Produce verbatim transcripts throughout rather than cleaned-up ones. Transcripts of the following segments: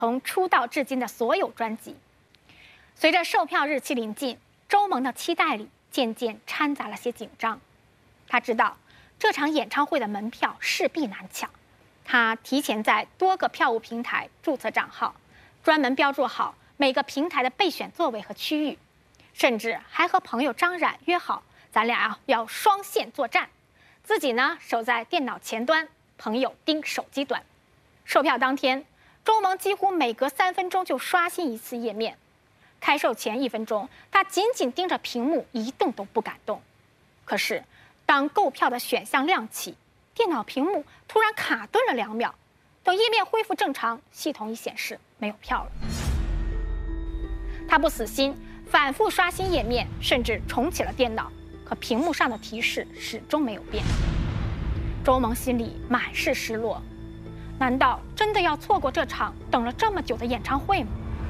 从出道至今的所有专辑。随着售票日期临近，周萌的期待里渐渐掺杂了些紧张。他知道这场演唱会的门票势必难抢，他提前在多个票务平台注册账号，专门标注好每个平台的备选座位和区域，甚至还和朋友张冉约好，咱俩啊要双线作战，自己呢守在电脑前端，朋友盯手机端。售票当天，周萌几乎每隔三分钟就刷新一次页面。开售前一分钟，他紧紧盯着屏幕，一动都不敢动。可是，当购票的选项亮起，电脑屏幕突然卡顿了两秒，等页面恢复正常，系统已显示没有票了。他不死心，反复刷新页面，甚至重启了电脑，可屏幕上的提示始终没有变。周萌心里满是失落，难道真的要错过这场等了这么久的演唱会吗？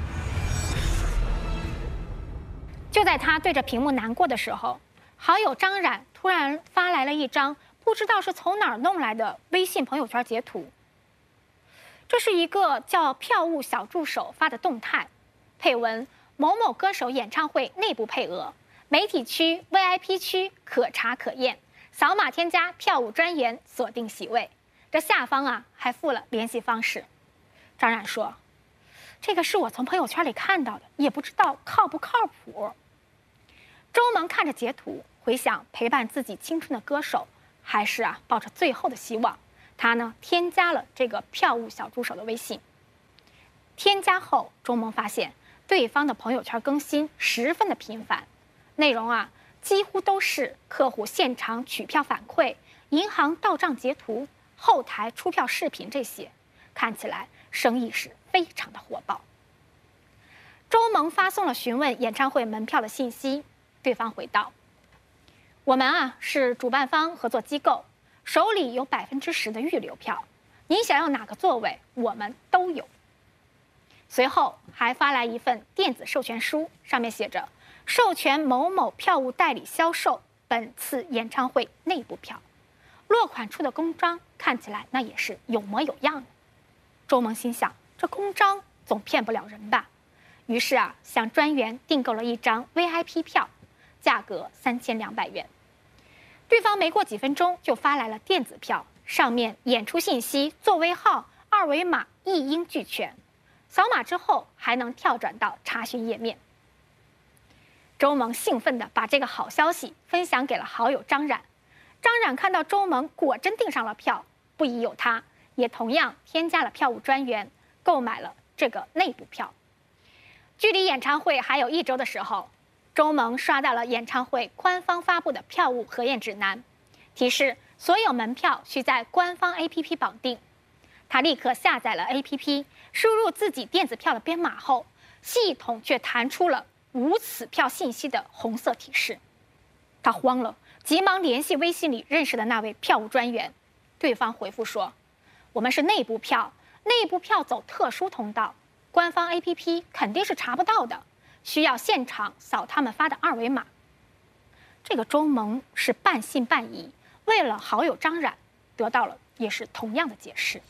就在他对着屏幕难过的时候，好友张冉突然发来了一张不知道是从哪儿弄来的微信朋友圈截图。这是一个叫票务小助手发的动态，配文某某歌手演唱会内部配额，媒体区 V I P 区可查可验，扫码添加票务专员锁定席位。这下方啊还附了联系方式。张冉说，这个是我从朋友圈里看到的，也不知道靠不靠谱。周萌看着截图，回想陪伴自己青春的歌手，还是啊抱着最后的希望，他呢添加了这个票务小助手的微信。添加后，周萌发现对方的朋友圈更新十分的频繁，内容啊几乎都是客户现场取票反馈、银行到账截图、后台出票视频这些，看起来生意是非常的火爆。周萌发送了询问演唱会门票的信息，对方回道：“我们啊是主办方合作机构，手里有百分之十的预留票，您想要哪个座位，我们都有。”随后还发来一份电子授权书，上面写着“授权某某票务代理销售本次演唱会内部票”，落款处的公章看起来那也是有模有样的。周萌心想，这公章总骗不了人吧？于是啊，向专员订购了一张 V I P 票，价格三千两百元。对方没过几分钟就发来了电子票，上面演出信息、座位号、二维码一应俱全，扫码之后还能跳转到查询页面。周萌兴奋地把这个好消息分享给了好友张冉。张冉看到周萌果真订上了票，不疑有他，也同样添加了票务专员，购买了这个内部票。距离演唱会还有一周的时候，周萌刷到了演唱会官方发布的票务核验指南，提示所有门票需在官方 A P P 绑定。他立刻下载了 A P P， 输入自己电子票的编码后，系统却弹出了无此票信息的红色提示。他慌了，急忙联系微信里认识的那位票务专员，对方回复说：“我们是内部票，内部票走特殊通道，官方 A P P 肯定是查不到的，需要现场扫他们发的二维码。”这个周萌是半信半疑，为了好友张冉，得到了也是同样的解释。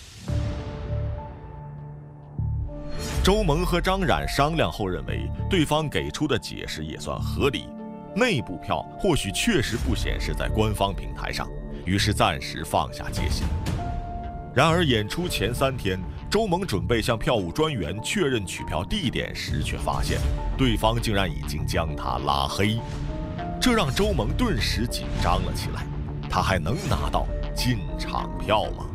周萌和张冉商量后认为，对方给出的解释也算合理，内部票或许确实不显示在官方平台上，于是暂时放下戒心。然而演出前三天，周萌准备向票务专员确认取票地点时，却发现对方竟然已经将他拉黑，这让周萌顿时紧张了起来。他还能拿到进场票吗？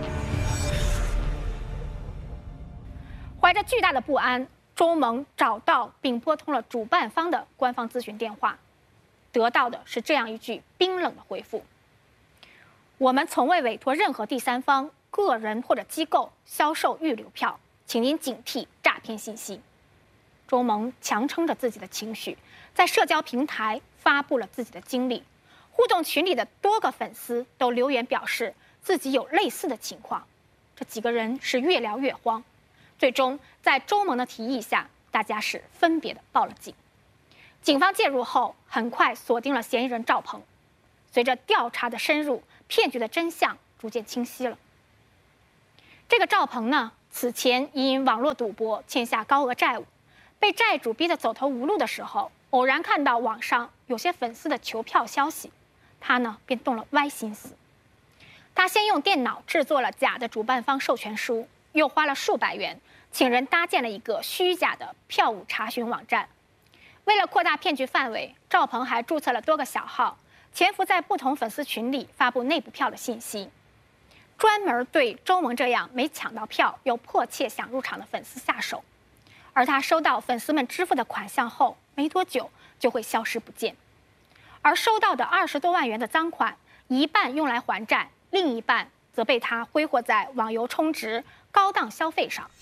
怀着巨大的不安，周萌找到并拨通了主办方的官方咨询电话，得到的是这样一句冰冷的回复：“我们从未委托任何第三方、个人或者机构销售预留票，请您警惕诈骗信息。”周萌强撑着自己的情绪，在社交平台发布了自己的经历，互动群里的多个粉丝都留言表示自己有类似的情况。这几个人是越聊越慌，最终在周萌的提议下，大家是分别的报了警。警方介入后，很快锁定了嫌疑人赵鹏。随着调查的深入，骗局的真相逐渐清晰了。这个赵鹏呢， 此前因网络赌博欠下高额债务，被债主逼得走投无路的时候，偶然看到网上有些粉丝的求票消息，他呢便动了歪心思。他先用电脑制作了假的主办方授权书，又花了数百元请人搭建了一个虚假的票务查询网站。为了扩大骗局范围，赵鹏还注册了多个小号，潜伏在不同粉丝群里发布内部票的信息，专门对周萌这样没抢到票又迫切想入场的粉丝下手。而他收到粉丝们支付的款项后，没多久就会消失不见。而收到的二十多万元的赃款，一半用来还债，另一半则被他挥霍在网游充值、高档消费上。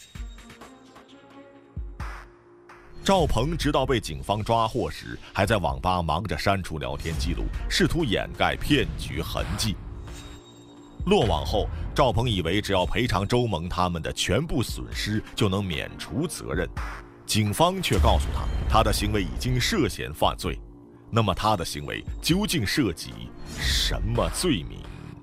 赵鹏直到被警方抓获时，还在网吧忙着删除聊天记录，试图掩盖骗局痕迹。落网后，赵鹏以为只要赔偿周萌他们的全部损失就能免除责任，警方却告诉他，他的行为已经涉嫌犯罪。那么他的行为究竟涉及什么罪名？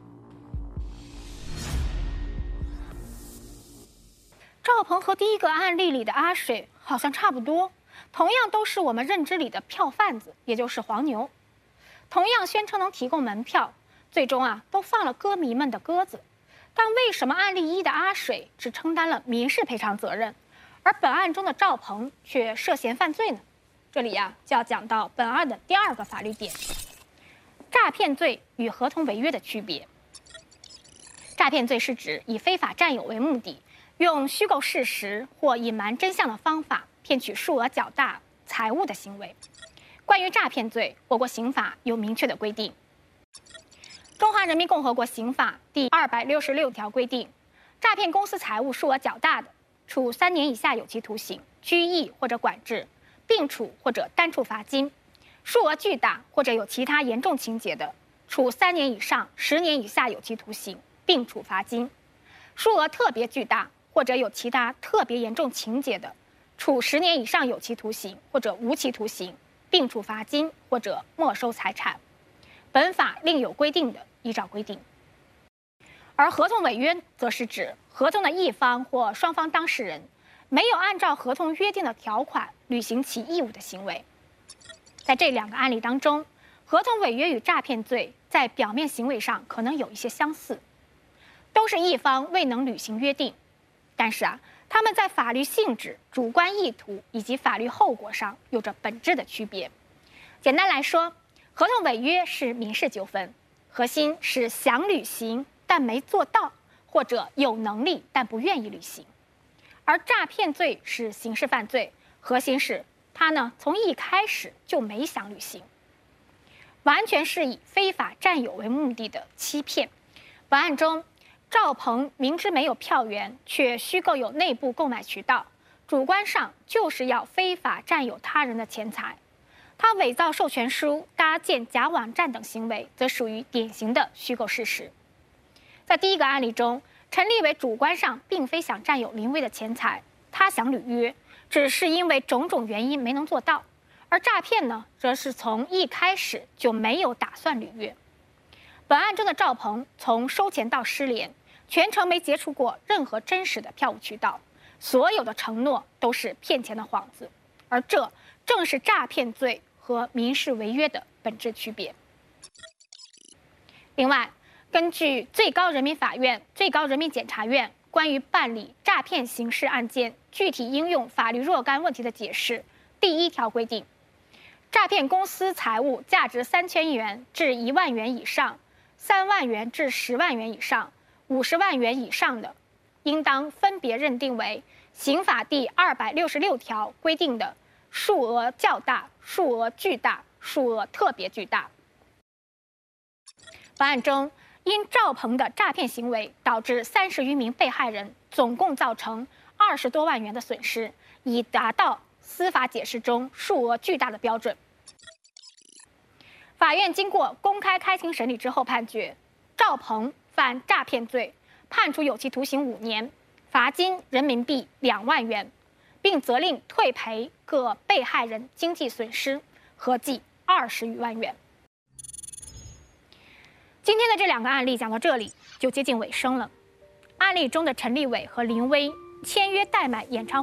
赵鹏和第一个案例里的阿水好像差不多，同样都是我们认知里的票贩子，也就是黄牛，同样宣称能提供门票，最终啊都放了歌迷们的鸽子。但为什么案例一的阿水只承担了民事赔偿责任，而本案中的赵鹏却涉嫌犯罪呢？这里呀、啊、就要讲到本案的第二个法律点：诈骗罪与合同违约的区别。诈骗罪是指以非法占有为目的，用虚构事实或隐瞒真相的方法骗取数额较大财物的行为。关于诈骗罪，我国刑法有明确的规定。中华人民共和国刑法第二百六十六条规定，诈骗公司财物数额较大的，处三年以下有期徒刑、拘役或者管制，并处或者单处罚金；数额巨大或者有其他严重情节的，处三年以上十年以下有期徒刑，并处罚金；数额特别巨大或者有其他特别严重情节的，处十年以上有期徒刑或者无期徒刑，并处罚金或者没收财产。本法另有规定的，依照规定。而合同违约则是指合同的一方或双方当事人没有按照合同约定的条款履行其义务的行为。在这两个案例当中，合同违约与诈骗罪在表面行为上可能有一些相似，都是一方未能履行约定，但是啊，他们在法律性质、主观意图以及法律后果上有着本质的区别。简单来说，合同违约是民事纠纷，核心是想履行但没做到，或者有能力但不愿意履行；而诈骗罪是刑事犯罪，核心是他呢从一开始就没想履行，完全是以非法占有为目的的欺骗。本案中，赵鹏明知没有票源，却虚构有内部购买渠道，主观上就是要非法占有他人的钱财。他伪造授权书、搭建假网站等行为，则属于典型的虚构事实。在第一个案例中，陈立伟主观上并非想占有林薇的钱财，他想履约，只是因为种种原因没能做到；而诈骗呢，则是从一开始就没有打算履约。本案中的赵鹏从收钱到失联，全程没接触过任何真实的票务渠道，所有的承诺都是骗钱的幌子，而这正是诈骗罪和民事违约的本质区别。另外，根据最高人民法院、最高人民检察院关于办理诈骗刑事案件具体应用法律若干问题的解释第一条规定，诈骗公司财物价值三千元至一万元以上、三万元至十万元以上、五十万元以上的，应当分别认定为刑法第二百六十六条规定的数额较大、数额巨大、数额特别巨大。本案中，因赵鹏的诈骗行为导致三十余名被害人总共造成二十多万元的损失，已达到司法解释中数额巨大的标准。法院经过公开开庭审理之后判决，赵鹏犯诈骗罪，判处有期徒刑五年，罚金人民币两万元，并责令退赔各被害人经济损失，合计二十余万元。今天的这两个案例讲到这里就接近尾声了。案例中的陈立伟和林薇签约代买演唱